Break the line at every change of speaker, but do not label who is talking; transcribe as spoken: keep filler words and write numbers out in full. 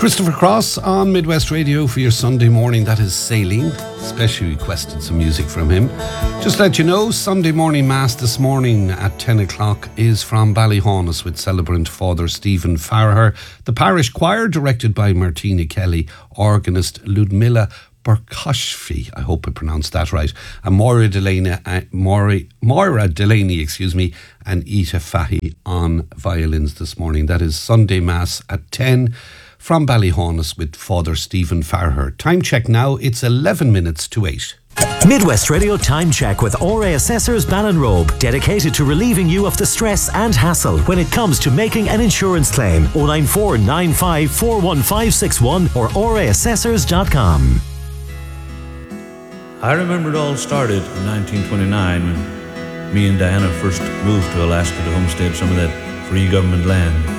Christopher Cross on Midwest Radio for your Sunday morning. That is Sailing. Especially requested some music from him. Just to let you know, Sunday morning Mass this morning at ten o'clock is from Ballyhaunis with celebrant Father Stephen Farrer. The parish choir, directed by Martina Kelly, organist Ludmilla Burkashfi, I hope I pronounced that right, and Moira Delaney, uh, Moira, Moira Delaney, excuse me, and Ita Fahy on violins this morning. That is Sunday Mass at ten from Ballyhaunis with Father Stephen Farrer. Time check now, it's eleven minutes to eight.
Midwest Radio Time Check with O R A Assessors Ballinrobe, dedicated to relieving you of the stress and hassle when it comes to making an insurance claim. oh nine four nine five four one five six one or o r a assessors dot com.
I remember it all started in nineteen twenty-nine when me and Diana first moved to Alaska to homestead some of that free government land.